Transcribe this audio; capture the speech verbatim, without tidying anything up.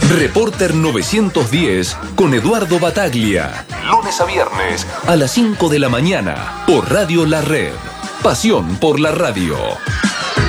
Reporter novecientos diez con Eduardo Bataglia. Lunes a viernes a las cinco de la mañana por Radio La Red. Pasión por la radio.